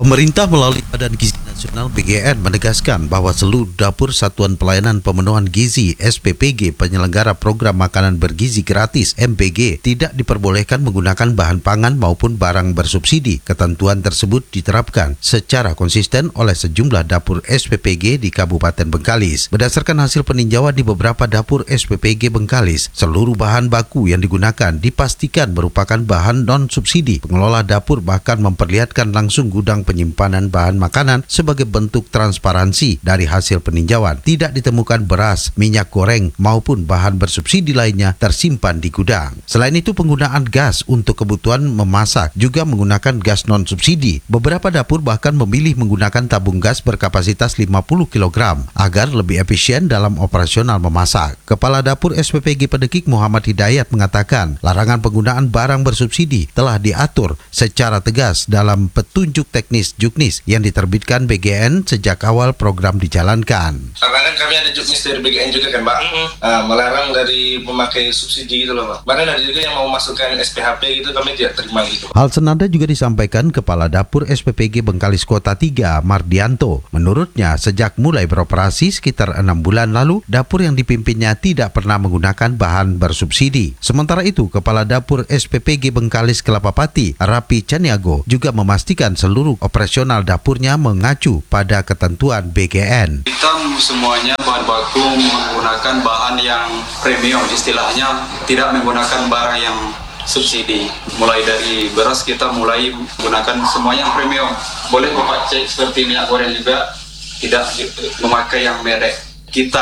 Pemerintah melalui Badan Gizi Nasional BGN menegaskan bahwa seluruh dapur Satuan Pelayanan Pemenuhan Gizi SPPG penyelenggara program makanan bergizi gratis MPG tidak diperbolehkan menggunakan bahan pangan maupun barang bersubsidi. Ketentuan tersebut diterapkan secara konsisten oleh sejumlah dapur SPPG di Kabupaten Bengkalis. Berdasarkan hasil peninjauan di beberapa dapur SPPG Bengkalis, seluruh bahan baku yang digunakan dipastikan merupakan bahan non-subsidi. Pengelola dapur bahkan memperlihatkan langsung gudang penyimpanan bahan makanan sebagai bentuk transparansi. Dari hasil peninjauan, tidak ditemukan beras, minyak goreng, maupun bahan bersubsidi lainnya tersimpan di gudang. Selain itu, penggunaan gas untuk kebutuhan memasak juga menggunakan gas non-subsidi. Beberapa dapur bahkan memilih menggunakan tabung gas berkapasitas 50 kg agar lebih efisien dalam operasional memasak. Kepala Dapur SPPG Pedekik Muhammad Hidayat mengatakan, larangan penggunaan barang bersubsidi telah diatur secara tegas dalam petunjuk teknis Juknis yang diterbitkan BGN sejak awal program dijalankan. Karena kan kami ada Juknis dari BGN juga kan, Pak, melarang dari memakai subsidi gitu loh, Pak. Bahkan ada juga yang mau masukkan SPHP gitu, kami tidak terima gitu. Hal senada juga disampaikan Kepala Dapur SPPG Bengkalis Kota 3, Mardianto. Menurutnya, sejak mulai beroperasi sekitar 6 bulan lalu, dapur yang dipimpinnya tidak pernah menggunakan bahan bersubsidi. Sementara itu, Kepala Dapur SPPG Bengkalis Kelapapati, Rapi Caniago, juga memastikan seluruh operasional dapurnya mengacu pada ketentuan BGN. Kita semuanya bahan baku menggunakan bahan yang premium, istilahnya tidak menggunakan barang yang subsidi. Mulai dari beras kita mulai menggunakan semua yang premium. Boleh Bapak cek seperti minyak goreng juga tidak memakai yang merek kita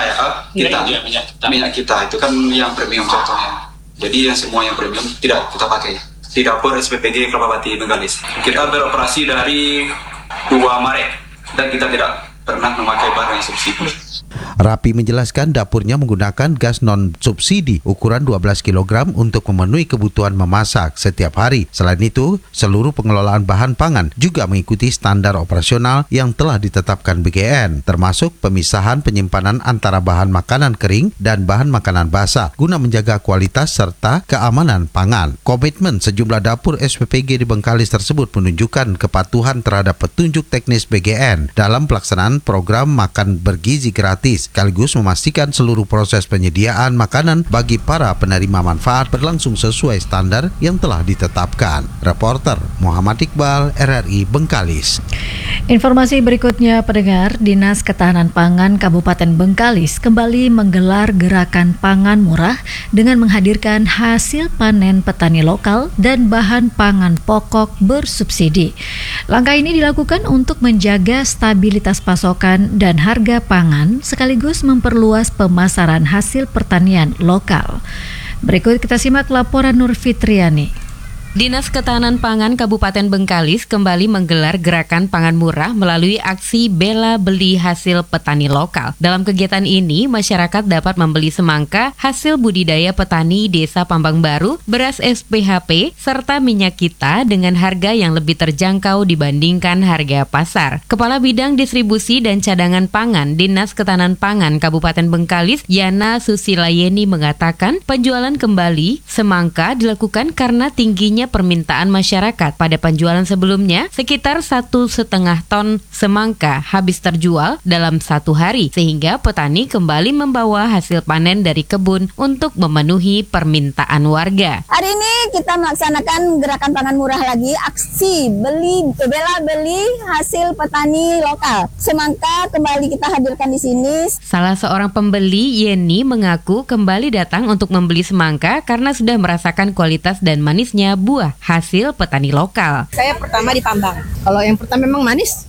minyak kita itu kan yang premium contohnya. Jadi yang semua yang premium tidak kita pakai. Di dapur SPPG Kelapapati Bengkalis. Kita beroperasi dari 2 Maret dan kita tidak pernah memakai barang yang subsidi. Rapi menjelaskan dapurnya menggunakan gas non-subsidi ukuran 12 kg untuk memenuhi kebutuhan memasak setiap hari. Selain itu, seluruh pengelolaan bahan pangan juga mengikuti standar operasional yang telah ditetapkan BGN, termasuk pemisahan penyimpanan antara bahan makanan kering dan bahan makanan basah, guna menjaga kualitas serta keamanan pangan. Komitmen sejumlah dapur SPPG di Bengkalis tersebut menunjukkan kepatuhan terhadap petunjuk teknis BGN dalam pelaksanaan program makan bergizi gratis, sekaligus memastikan seluruh proses penyediaan makanan bagi para penerima manfaat berlangsung sesuai standar yang telah ditetapkan. Reporter Muhammad Iqbal, RRI Bengkalis. Informasi berikutnya, pendengar, Dinas Ketahanan Pangan Kabupaten Bengkalis kembali menggelar gerakan pangan murah dengan menghadirkan hasil panen petani lokal dan bahan pangan pokok bersubsidi. Langkah ini dilakukan untuk menjaga stabilitas pasokan dan harga pangan sekaligus memperluas pemasaran hasil pertanian lokal. Berikut kita simak laporan Nur Fitriani. Dinas Ketahanan Pangan Kabupaten Bengkalis kembali menggelar gerakan pangan murah melalui aksi bela beli hasil petani lokal. Dalam kegiatan ini, masyarakat dapat membeli semangka hasil budidaya petani Desa Pambang Baru, beras SPHP, serta minyak kita dengan harga yang lebih terjangkau dibandingkan harga pasar. Kepala Bidang Distribusi dan Cadangan Pangan Dinas Ketahanan Pangan Kabupaten Bengkalis, Yana Susilayeni mengatakan penjualan kembali semangka dilakukan karena tingginya permintaan masyarakat. Pada penjualan sebelumnya, sekitar 1,5 ton semangka habis terjual dalam 1 hari, sehingga petani kembali membawa hasil panen dari kebun untuk memenuhi permintaan warga. Hari ini kita melaksanakan gerakan pangan murah lagi, aksi bela beli hasil petani lokal. Semangka kembali kita hadirkan di sini. Salah seorang pembeli, Yeni, mengaku kembali datang untuk membeli semangka karena sudah merasakan kualitas dan manisnya buah hasil petani lokal. Saya pertama di Pambang. Kalau yang pertama memang manis.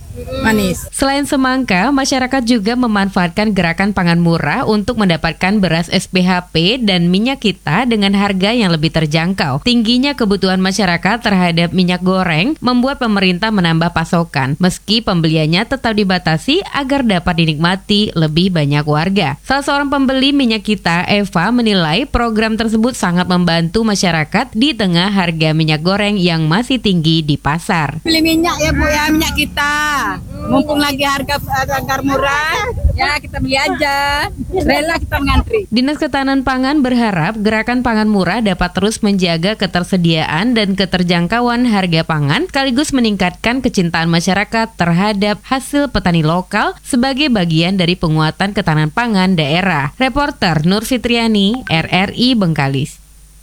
Selain semangka, masyarakat juga memanfaatkan gerakan pangan murah untuk mendapatkan beras SPHP dan minyak kita dengan harga yang lebih terjangkau. Tingginya kebutuhan masyarakat terhadap minyak goreng membuat pemerintah menambah pasokan, meski pembeliannya tetap dibatasi agar dapat dinikmati lebih banyak warga. Salah seorang pembeli minyak kita, Eva, menilai program tersebut sangat membantu masyarakat di tengah harga minyak goreng yang masih tinggi di pasar. Beli minyak ya Bu ya, minyak kita. Mumpung lagi harga murah, ya kita beli aja. Rela kita mengantri. Dinas Ketahanan Pangan berharap gerakan pangan murah dapat terus menjaga ketersediaan dan keterjangkauan harga pangan, sekaligus meningkatkan kecintaan masyarakat terhadap hasil petani lokal sebagai bagian dari penguatan ketahanan pangan daerah. Reporter Nur Fitriani, RRI Bengkalis.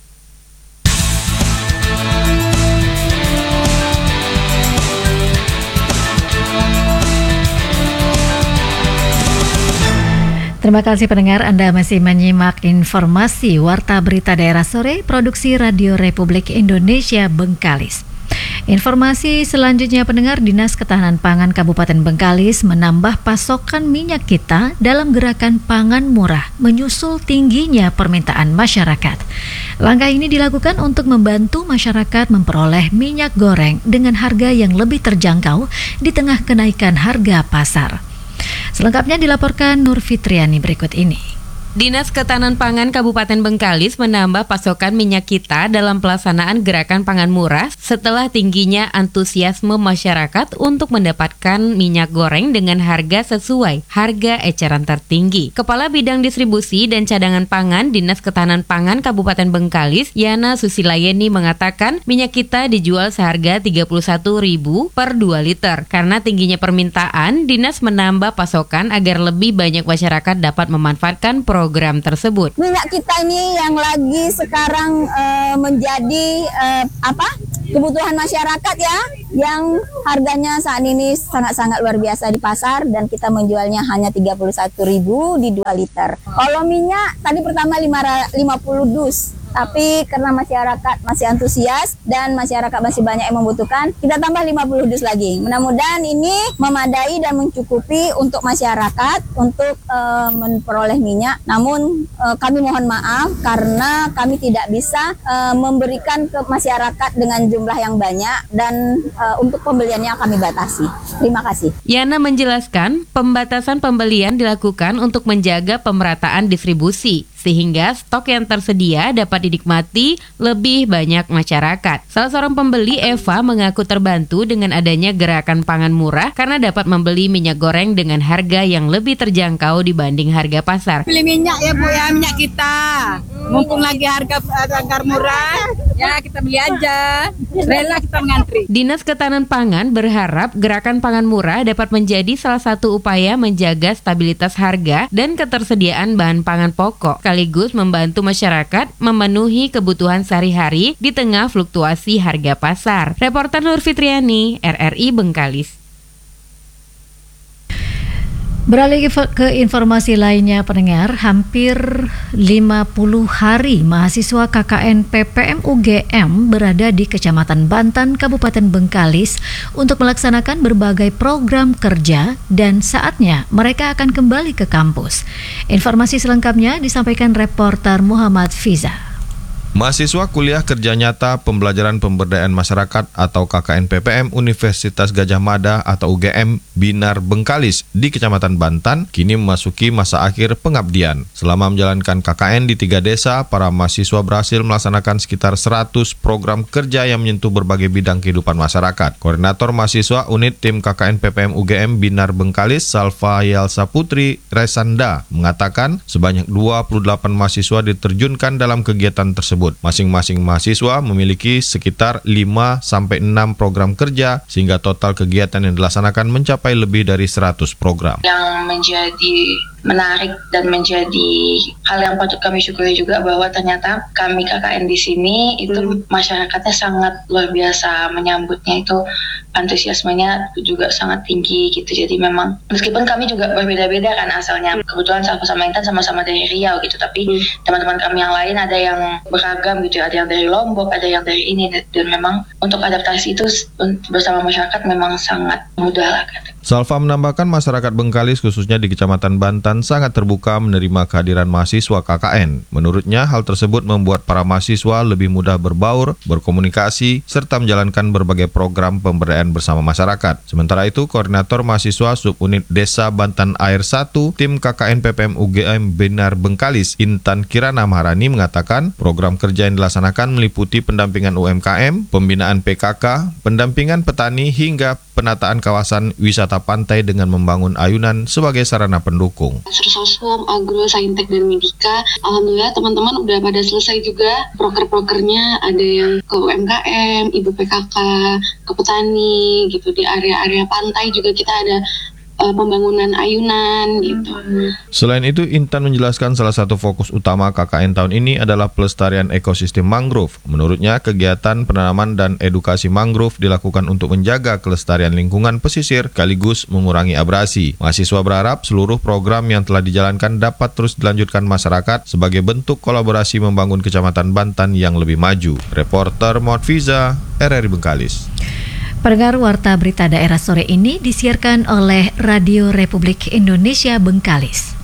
Terima kasih pendengar, Anda masih menyimak informasi Warta Berita Daerah Sore, Produksi Radio Republik Indonesia Bengkalis. Informasi selanjutnya pendengar, Dinas Ketahanan Pangan Kabupaten Bengkalis menambah pasokan minyak kita dalam gerakan pangan murah menyusul tingginya permintaan masyarakat. Langkah ini dilakukan untuk membantu masyarakat memperoleh minyak goreng dengan harga yang lebih terjangkau di tengah kenaikan harga pasar. Selengkapnya dilaporkan Nur Fitriani berikut ini. Dinas Ketahanan Pangan Kabupaten Bengkalis menambah pasokan minyak kita dalam pelaksanaan gerakan pangan murah setelah tingginya antusiasme masyarakat untuk mendapatkan minyak goreng dengan harga sesuai harga eceran tertinggi. Kepala Bidang Distribusi dan Cadangan Pangan Dinas Ketahanan Pangan Kabupaten Bengkalis, Yana Susilayeni mengatakan minyak kita dijual seharga Rp31.000 per 2 liter. Karena tingginya permintaan, Dinas menambah pasokan agar lebih banyak masyarakat dapat memanfaatkan program tersebut. Minyak kita ini yang lagi sekarang menjadi kebutuhan masyarakat ya, yang harganya saat ini sangat-sangat luar biasa di pasar dan kita menjualnya hanya 31.000 di 2 liter. Kalau minyak tadi pertama 50 dus. Tapi karena masyarakat masih antusias dan masyarakat masih banyak yang membutuhkan, kita tambah 50 dus lagi. Mudah-mudahan ini memadai dan mencukupi untuk masyarakat untuk memperoleh minyak. Namun kami mohon maaf karena kami tidak bisa memberikan ke masyarakat dengan jumlah yang banyak dan untuk pembeliannya kami batasi. Terima kasih. Yana menjelaskan pembatasan pembelian dilakukan untuk menjaga pemerataan distribusi, sehingga stok yang tersedia dapat dinikmati lebih banyak masyarakat. Salah seorang pembeli, Eva, mengaku terbantu dengan adanya gerakan pangan murah karena dapat membeli minyak goreng dengan harga yang lebih terjangkau dibanding harga pasar. Beli minyak ya Bu ya, minyak kita. Mumpung lagi harga murah, ya kita beli aja. Rela kita mengantri. Dinas Ketahanan Pangan berharap gerakan pangan murah dapat menjadi salah satu upaya menjaga stabilitas harga dan ketersediaan bahan pangan pokok, sekaligus membantu masyarakat memenuhi kebutuhan sehari-hari di tengah fluktuasi harga pasar. Reporter Nur Fitriani, RRI Bengkalis. Beralih ke informasi lainnya pendengar, hampir 50 hari mahasiswa KKN PPM UGM berada di Kecamatan Bantan, Kabupaten Bengkalis untuk melaksanakan berbagai program kerja dan saatnya mereka akan kembali ke kampus. Informasi selengkapnya disampaikan reporter Muhammad Fiza. Mahasiswa kuliah kerja nyata pembelajaran pemberdayaan masyarakat atau KKN PPM Universitas Gadjah Mada atau UGM Binar Bengkalis di Kecamatan Bantan kini memasuki masa akhir pengabdian. Selama menjalankan KKN di 3 desa, para mahasiswa berhasil melaksanakan sekitar 100 program kerja yang menyentuh berbagai bidang kehidupan masyarakat. Koordinator mahasiswa unit tim KKN PPM UGM Binar Bengkalis, Salva Yalsa Putri Resanda, mengatakan sebanyak 28 mahasiswa diterjunkan dalam kegiatan tersebut. Masing-masing mahasiswa memiliki sekitar 5-6 program kerja sehingga total kegiatan yang dilaksanakan mencapai lebih dari 100 program. Yang menjadi menarik dan menjadi hal yang patut kami syukuri juga bahwa ternyata kami KKN di sini itu masyarakatnya sangat luar biasa menyambutnya, itu antusiasmenya juga sangat tinggi gitu. Jadi memang meskipun kami juga berbeda-beda kan asalnya, kebetulan sama-sama Intan sama-sama dari Riau gitu, tapi teman-teman kami yang lain ada yang beragam gitu, ada yang dari Lombok, ada yang dari ini, dan memang untuk adaptasi itu bersama masyarakat memang sangat mudah lah gitu. Salva menambahkan masyarakat Bengkalis khususnya di Kecamatan Bantan sangat terbuka menerima kehadiran mahasiswa KKN. Menurutnya hal tersebut membuat para mahasiswa lebih mudah berbaur, berkomunikasi, serta menjalankan berbagai program pemberdayaan pemberdayaan bersama masyarakat. Sementara itu, Koordinator Mahasiswa Subunit Desa Bantan Air 1, Tim KKN PPM UGM Binar Bengkalis, Intan Kirana Maharani mengatakan, program kerja yang dilaksanakan meliputi pendampingan UMKM, pembinaan PKK, pendampingan petani hingga penataan kawasan wisata pantai dengan membangun ayunan sebagai sarana pendukung. Sersosum, Agro, Saintek, dan Medika, alhamdulillah teman-teman udah pada selesai juga. Proker-prokernya ada yang ke UMKM, Ibu PKK, ke petani gitu. Di area-area pantai juga kita ada pembangunan ayunan gitu. Selain itu, Intan menjelaskan salah satu fokus utama KKN tahun ini adalah pelestarian ekosistem mangrove. Menurutnya, kegiatan penanaman dan edukasi mangrove dilakukan untuk menjaga kelestarian lingkungan pesisir sekaligus mengurangi abrasi. Mahasiswa berharap seluruh program yang telah dijalankan dapat terus dilanjutkan masyarakat sebagai bentuk kolaborasi membangun Kecamatan Bantan yang lebih maju. Reporter Motfiza, RRI Bengkalis. Pendengar, warta berita daerah sore ini disiarkan oleh Radio Republik Indonesia Bengkalis.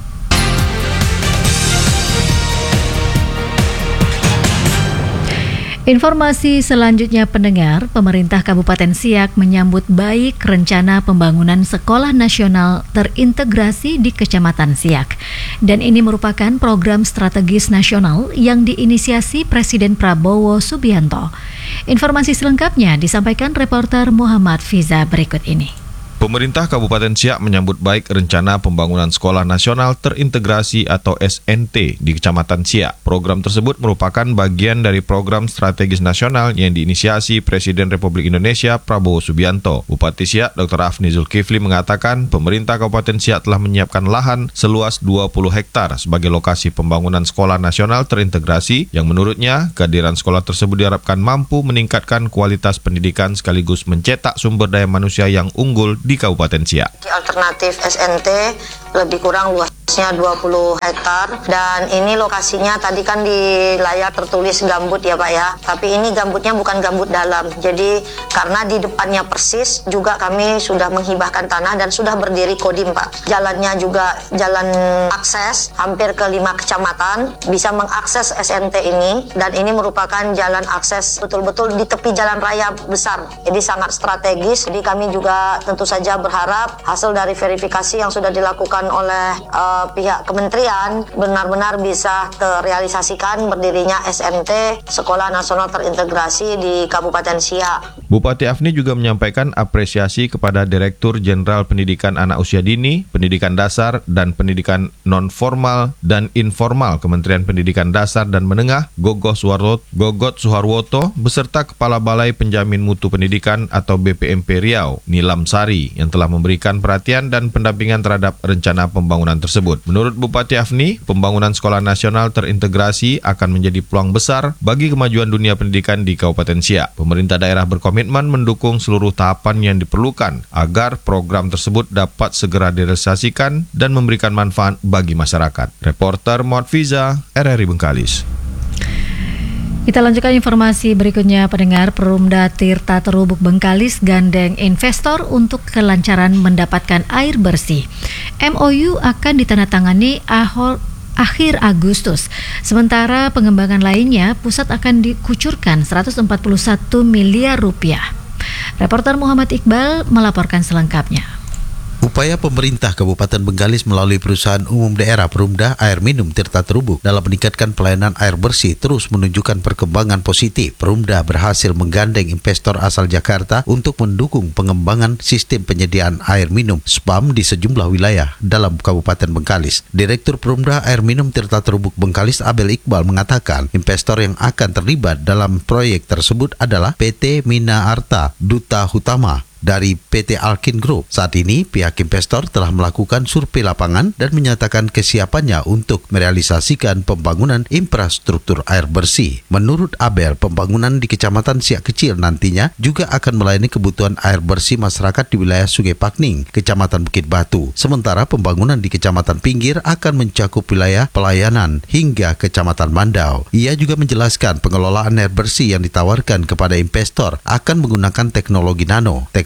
Informasi selanjutnya, pendengar, pemerintah Kabupaten Siak menyambut baik rencana pembangunan sekolah nasional terintegrasi di Kecamatan Siak. Dan ini merupakan program strategis nasional yang diinisiasi Presiden Prabowo Subianto. Informasi selengkapnya disampaikan reporter Muhammad Fiza berikut ini. Pemerintah Kabupaten Siak menyambut baik rencana pembangunan Sekolah Nasional Terintegrasi atau SNT di Kecamatan Siak. Program tersebut merupakan bagian dari program strategis nasional yang diinisiasi Presiden Republik Indonesia Prabowo Subianto. Bupati Siak Dr. Afni Zulkifli mengatakan pemerintah Kabupaten Siak telah menyiapkan lahan seluas 20 hektar sebagai lokasi pembangunan Sekolah Nasional Terintegrasi yang menurutnya kehadiran sekolah tersebut diharapkan mampu meningkatkan kualitas pendidikan sekaligus mencetak sumber daya manusia yang unggul di Kabupaten Siak. Alternatif SNT lebih kurang luasnya 20 hektar dan ini lokasinya tadi kan di layar tertulis gambut ya Pak ya, tapi ini gambutnya bukan gambut dalam. Jadi karena di depannya persis juga kami sudah menghibahkan tanah dan sudah berdiri kodim Pak. Jalannya juga jalan akses hampir ke 5 kecamatan bisa mengakses SNT ini dan ini merupakan jalan akses betul-betul di tepi jalan raya besar. Jadi sangat strategis. Jadi kami juga tentu saja berharap hasil dari verifikasi yang sudah dilakukan oleh pihak kementerian benar-benar bisa terrealisasikan berdirinya SNT Sekolah Nasional Terintegrasi di Kabupaten Siak. Bupati Afni juga menyampaikan apresiasi kepada Direktur Jenderal Pendidikan Anak Usia Dini, Pendidikan Dasar dan Pendidikan Non-Formal dan Informal Kementerian Pendidikan Dasar dan Menengah, Gogot Suharwoto, beserta Kepala Balai Penjamin Mutu Pendidikan atau BPMP Riau, Nilam Sari, yang telah memberikan perhatian dan pendampingan terhadap rencana pembangunan tersebut. Menurut Bupati Afni, pembangunan Sekolah Nasional Terintegrasi akan menjadi peluang besar bagi kemajuan dunia pendidikan di Kabupaten Siak. Pemerintah daerah berkomitmen mendukung seluruh tahapan yang diperlukan agar program tersebut dapat segera direalisasikan dan memberikan manfaat bagi masyarakat. Reporter Motfiza, RRI Bengkalis. Kita lanjutkan informasi berikutnya, pendengar. Perumda Tirta Terubuk Bengkalis gandeng investor untuk kelancaran mendapatkan air bersih. MOU akan ditandatangani akhir Agustus. Sementara pengembangan lainnya, pusat akan dikucurkan 141 miliar rupiah. Reporter Muhammad Iqbal melaporkan selengkapnya. Upaya pemerintah Kabupaten Bengkalis melalui perusahaan umum daerah Perumda Air Minum Tirta Terubuk dalam meningkatkan pelayanan air bersih terus menunjukkan perkembangan positif. Perumda berhasil menggandeng investor asal Jakarta untuk mendukung pengembangan sistem penyediaan air minum SPAM di sejumlah wilayah dalam Kabupaten Bengkalis. Direktur Perumda Air Minum Tirta Terubuk Bengkalis Abel Iqbal mengatakan investor yang akan terlibat dalam proyek tersebut adalah PT Mina Arta Duta Hutama dari PT Alkin Group. Saat ini, pihak investor telah melakukan survei lapangan dan menyatakan kesiapannya untuk merealisasikan pembangunan infrastruktur air bersih. Menurut Abel, pembangunan di Kecamatan Siak Kecil nantinya juga akan melayani kebutuhan air bersih masyarakat di wilayah Sungai Pakning, Kecamatan Bukit Batu. Sementara pembangunan di Kecamatan Pinggir akan mencakup wilayah pelayanan hingga Kecamatan Mandau. Ia juga menjelaskan pengelolaan air bersih yang ditawarkan kepada investor akan menggunakan teknologi nano.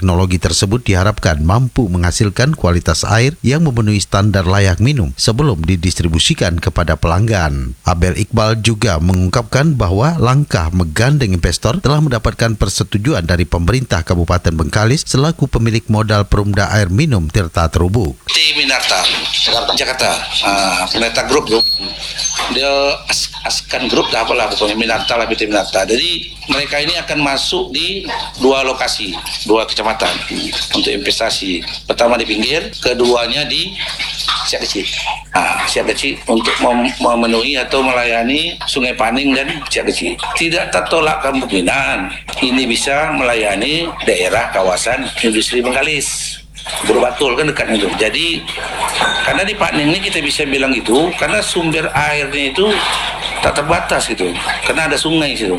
Teknologi tersebut diharapkan mampu menghasilkan kualitas air yang memenuhi standar layak minum sebelum didistribusikan kepada pelanggan. Abel Iqbal juga mengungkapkan bahwa langkah menggandeng investor telah mendapatkan persetujuan dari pemerintah Kabupaten Bengkalis selaku pemilik modal Perumda Air Minum Tirta Terubuk. Minarta, Jakarta, Minarta Group. Dia Askan Group dah apalah pokoknya Minarta lah, PT Minarta. Jadi mereka ini akan masuk di 2 lokasi, 2 kecamatan untuk investasi. Pertama di pinggir, keduanya di Siak Kecil. Siak Kecil untuk memenuhi atau melayani Sungai Paning dan Siak Kecil. Tidak tertolak kemungkinan ini bisa melayani daerah kawasan industri Bengkalis. Borobatul kan dekat itu. Jadi karena di Paning ini kita bisa bilang itu karena sumber airnya itu tak terbatas gitu. Karena ada sungai situ.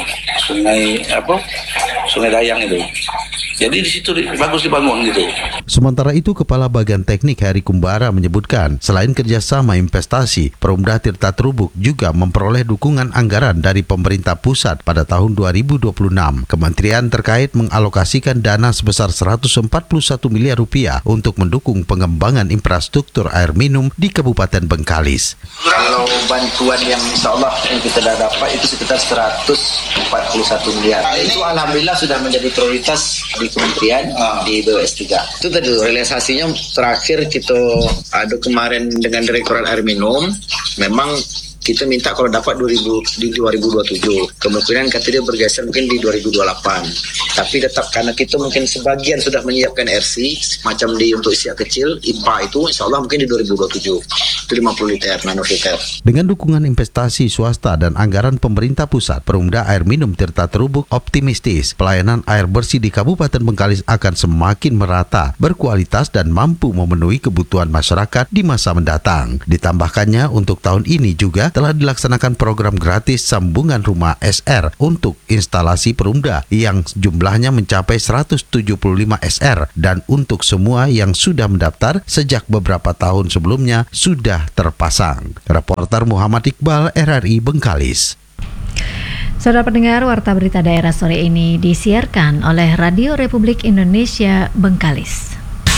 Sungai Dayang itu. Jadi di situ bagus dibangun gitu. Sementara itu, Kepala Bagian Teknik Heri Kumbara menyebutkan, selain kerjasama investasi, Perumda Tirta Terubuk juga memperoleh dukungan anggaran dari pemerintah pusat pada tahun 2026. Kementerian terkait mengalokasikan dana sebesar 141 miliar rupiah untuk mendukung pengembangan infrastruktur air minum di Kabupaten Bengkalis. Kalau bantuan yang insya Allah yang kita dah dapat itu sekitar 141 miliar. Itu alhamdulillah sudah menjadi prioritas di kementerian di BWS 3. Itu tadi realisasinya terakhir kita ada kemarin dengan Direktorat Air Minum, memang kita minta kalau dapat di 2027. Kemungkinan kata dia bergeser mungkin di 2028. Tapi tetap karena kita mungkin sebagian sudah menyiapkan RC, macam di untuk Siak Kecil, IPA itu insya Allah mungkin di 2027. Itu 50 liter, nanoliter. Dengan dukungan investasi swasta dan anggaran pemerintah pusat, Perumda Air Minum Tirta Terubuk optimistis pelayanan air bersih di Kabupaten Bengkalis akan semakin merata, berkualitas dan mampu memenuhi kebutuhan masyarakat di masa mendatang. Ditambahkannya untuk tahun ini juga telah dilaksanakan program gratis sambungan rumah SR untuk instalasi Perumda yang jumlahnya mencapai 175 SR dan untuk semua yang sudah mendaftar sejak beberapa tahun sebelumnya sudah terpasang. Reporter Muhammad Iqbal, RRI Bengkalis. Saudara pendengar, Warta Berita Daerah sore ini disiarkan oleh Radio Republik Indonesia Bengkalis.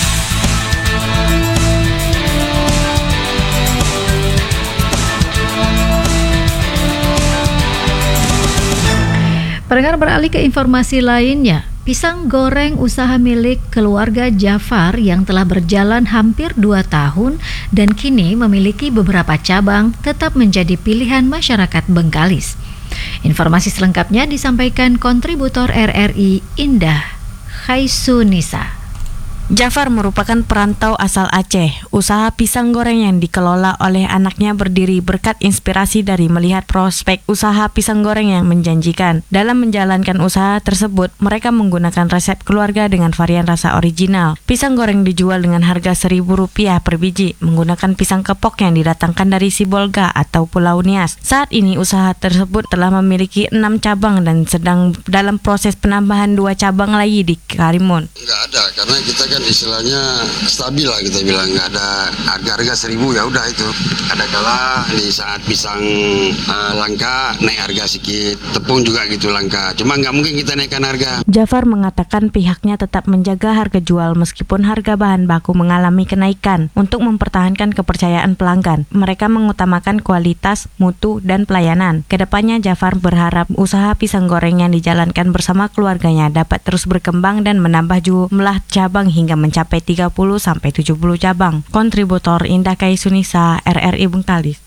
Pendengar, beralih ke informasi lainnya. Pisang goreng usaha milik keluarga Jafar yang telah berjalan hampir 2 tahun dan kini memiliki beberapa cabang tetap menjadi pilihan masyarakat Bengkalis. Informasi selengkapnya disampaikan kontributor RRI Indah Khaisunisa. Jafar merupakan perantau asal Aceh. Usaha pisang goreng yang dikelola oleh anaknya berdiri berkat inspirasi dari melihat prospek usaha pisang goreng yang menjanjikan. Dalam menjalankan usaha tersebut, mereka menggunakan resep keluarga dengan varian rasa original. Pisang goreng dijual dengan harga Rp1.000 per biji, menggunakan pisang kepok yang didatangkan dari Sibolga atau Pulau Nias. Saat ini usaha tersebut telah memiliki 6 cabang dan sedang dalam proses penambahan 2 cabang lagi di Karimun. Nggak ada, karena kita kan istilahnya stabil lah, kita bilang nggak ada harga-harga 1.000 ya udah itu. Kadang-kala di saat pisang langka naik harga sedikit, tepung juga gitu langka. Cuma nggak mungkin kita naikkan harga. Jafar mengatakan pihaknya tetap menjaga harga jual meskipun harga bahan baku mengalami kenaikan untuk mempertahankan kepercayaan pelanggan. Mereka mengutamakan kualitas, mutu, dan pelayanan. Kedepannya Jafar berharap usaha pisang goreng yang dijalankan bersama keluarganya dapat terus berkembang dan menambah jumlah cabang hingga mencapai 30-70 cabang. Kontributor Indah Khaisunisa, RRI Bengkalis.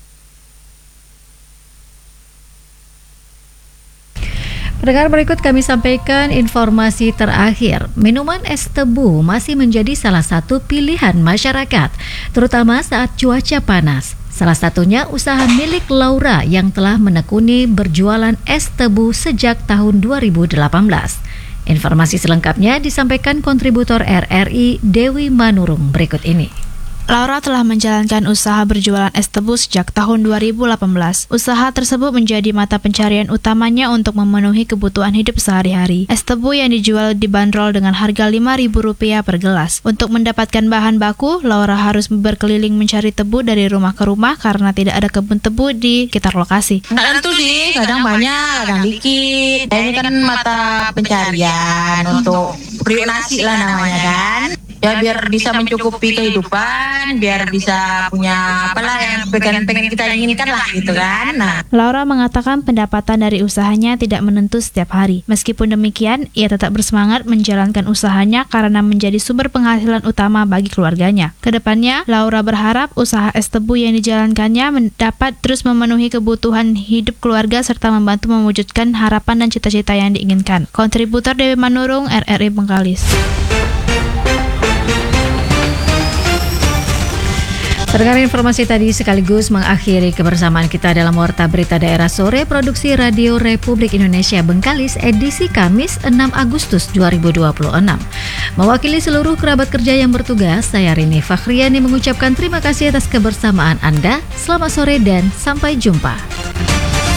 Pendengar, berikut kami sampaikan informasi terakhir. Minuman es tebu masih menjadi salah satu pilihan masyarakat, terutama saat cuaca panas. Salah satunya usaha milik Laura yang telah menekuni berjualan es tebu sejak tahun 2018. Informasi selengkapnya disampaikan kontributor RRI Dewi Manurung berikut ini. Laura telah menjalankan usaha berjualan es tebu sejak tahun 2018. Usaha tersebut menjadi mata pencarian utamanya untuk memenuhi kebutuhan hidup sehari-hari. Es tebu yang dijual dibanderol dengan harga Rp5.000 per gelas. Untuk mendapatkan bahan baku, Laura harus berkeliling mencari tebu dari rumah ke rumah karena tidak ada kebun tebu di sekitar lokasi. Nggak tentu sih, kadang banyak, kadang dikit. Ini kan mata pencarian untuk periuk nasi lah namanya kan. Ya biar bisa mencukupi kehidupan, biar bisa punya apalah yang pengen kita inginkan lah gitu kan. Nah. Laura mengatakan pendapatan dari usahanya tidak menentu setiap hari. Meskipun demikian, ia tetap bersemangat menjalankan usahanya karena menjadi sumber penghasilan utama bagi keluarganya. Kedepannya, Laura berharap usaha es tebu yang dijalankannya dapat terus memenuhi kebutuhan hidup keluarga serta membantu mewujudkan harapan dan cita-cita yang diinginkan. Kontributor Dewi Manurung, RRI Bengkalis. Pendengar, informasi tadi sekaligus mengakhiri kebersamaan kita dalam Warta Berita Daerah Sore Produksi Radio Republik Indonesia Bengkalis edisi Kamis 6 Agustus 2026. Mewakili seluruh kerabat kerja yang bertugas, saya Rini Fakhriani mengucapkan terima kasih atas kebersamaan Anda. Selamat sore dan sampai jumpa.